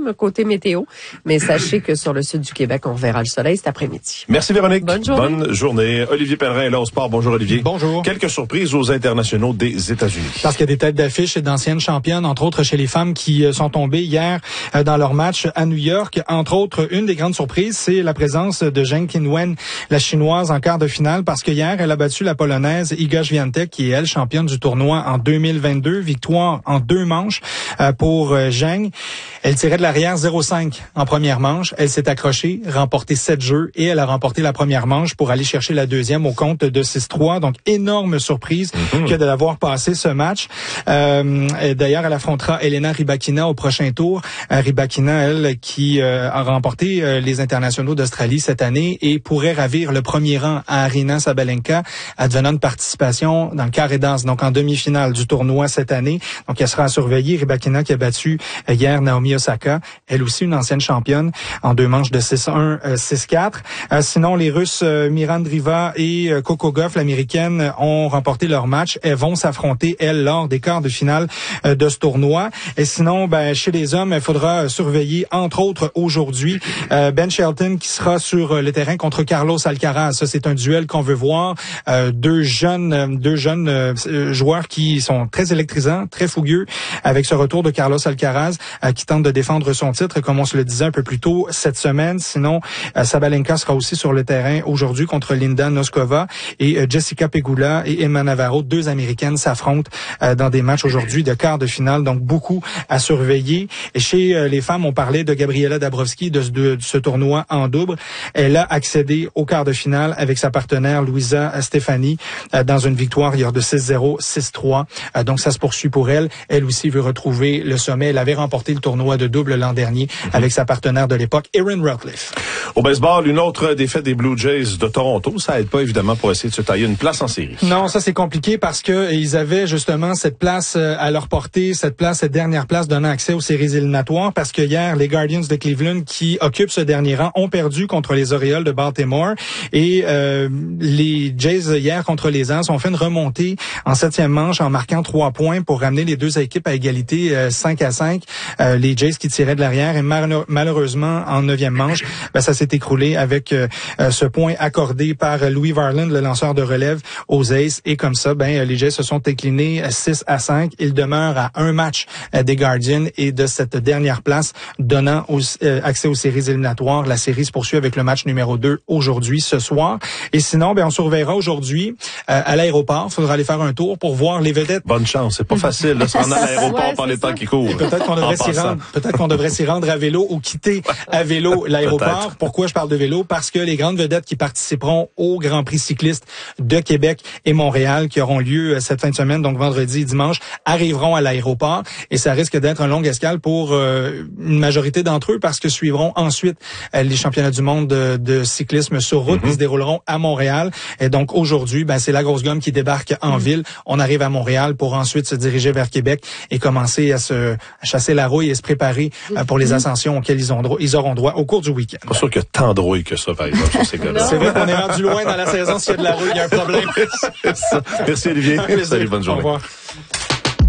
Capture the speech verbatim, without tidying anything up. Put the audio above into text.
calme côté météo, mais sachez que sur le sud du Québec, on verra le soleil cet après-midi. Merci Véronique. Bonne journée. Bonne journée. Olivier Pellerin est là au sport. Bonjour Olivier. Bonjour. Quelques surprises aux internationaux des États-Unis. Parce qu'il y a des têtes d'affiche et d'anciennes championnes, entre autres chez les femmes qui sont tombées hier dans leur match à New York. Entre autres, une des grandes surprises, c'est la présence de Zheng Qinwen, la chinoise, en quart de finale, parce que hier, elle a battu la polonaise Iga Świątek, qui est elle championne du tournoi en deux mille vingt-deux. Victoire en deux manches pour Zheng. Elle tirait de l'arrière zéro cinq en première manche. Elle s'est accrochée, remporté sept jeux et elle a remporté la première manche pour aller chercher la deuxième au compte de six trois. Donc, énorme surprise mm-hmm. que de l'avoir passé ce match. Euh, d'ailleurs, elle affrontera Elena Rybakina au prochain tour. Euh, Rybakina, elle, qui euh, a remporté euh, les internationaux d'Australie cette année et pourrait ravir le premier rang à Aryna Sabalenka, advenant de participation dans le carré d'as, donc en demi-finale du tournoi cette année. Donc, elle sera à surveiller. Rybakina qui a battu euh, hier Naomi Osaka, elle aussi une ancienne championne en deux manches de six un, six quatre. Euh, sinon, les Russes euh, Miran Driva et euh, Coco Gauff, l'américaine, ont remporté leur match. Elles vont s'affronter, elles, lors des quarts de finale euh, de ce tournoi. Et sinon, ben, chez les hommes, il faudra surveiller, entre autres, aujourd'hui, euh, Ben Shelton qui sera sur le terrain contre Carlos Alcaraz. Ça, c'est un duel qu'on veut voir. Euh, deux jeunes, deux jeunes euh, joueurs qui sont très électrisants, très fougueux, avec ce retour de Carlos Alcaraz euh, qui tente de défendre son titre, comme on se le disait un peu plus tôt cette semaine. Sinon, euh, Sabalenka sera aussi sur le terrain aujourd'hui contre Linda Noskova et euh, Jessica Pegula et Emma Navarro, deux Américaines, s'affrontent euh, dans des matchs aujourd'hui de quart de finale. Donc, beaucoup à surveiller. Et chez euh, les femmes, on parlait de Gabriela Dabrowski, de, de, de ce tournoi en double. Elle a accédé au quart de finale avec sa partenaire Luisa Stefani euh, dans une victoire hier de six zéro, six trois. Euh, donc, ça se poursuit pour elle. Elle aussi veut retrouver le sommet. Elle avait remporté le tournoi de double l'an dernier mm-hmm. avec sa partenaire de l'époque, Erin Routliffe. Au baseball, une autre défaite des Blue Jays de Toronto. Ça aide pas évidemment pour essayer de se tailler une place en série. Non, ça c'est compliqué parce que ils avaient justement cette place à leur portée, cette place, cette dernière place donnant accès aux séries éliminatoires, parce que hier, les Guardians de Cleveland qui occupent ce dernier rang ont perdu contre les Orioles de Baltimore et euh, les Jays hier contre les As ont fait une remontée en septième manche en marquant trois points pour ramener les deux équipes à égalité euh, cinq à cinq. Euh, les Jays qui tiraient de l'arrière et mal- malheureusement en neuvième manche, ben, ça s'est écroulé avec euh, ce point accordé par Louis Varland, le lanceur de relève aux Aces, et comme ça, ben les Jays se sont inclinés six à cinq. Ils demeurent à un match euh, des Guardians et de cette dernière place donnant aux, euh, accès aux séries éliminatoires. La série se poursuit avec le match numéro deux aujourd'hui, ce soir. Et sinon, ben on surveillera aujourd'hui euh, à l'aéroport. Il faudra aller faire un tour pour voir les vedettes. Bonne chance, c'est pas facile de se rendre à l'aéroport ouais, par les temps qui courent. Peut-être qu'on devrait s'y rendre. Peut-être qu'on devrait s'y rendre à vélo ou quitter à vélo l'aéroport. Peut-être. Pourquoi je parle de vélo? Parce que les grandes vedettes qui participeront au Grand Prix cycliste de Québec et Montréal, qui auront lieu cette fin de semaine, donc vendredi et dimanche, arriveront à l'aéroport. Et ça risque d'être un long escale pour euh, une majorité d'entre eux, parce que suivront ensuite euh, les championnats du monde de, de cyclisme sur route mm-hmm. qui se dérouleront à Montréal. Et donc aujourd'hui, ben, c'est la grosse gomme qui débarque en mm-hmm. ville. On arrive à Montréal pour ensuite se diriger vers Québec et commencer à se à chasser la rouille et se préparer euh, pour les ascensions auxquelles ils, ont droit, ils auront droit au cours du week-end. Pas sûr qu'il y a tant de rouille que ça, par exemple, sur ces gars-là. C'est vrai qu'on est rendu loin dans la saison. S'il y a de la rouille, il y a un problème. C'est ça. Merci Olivier. Salut, bonne journée. Au revoir.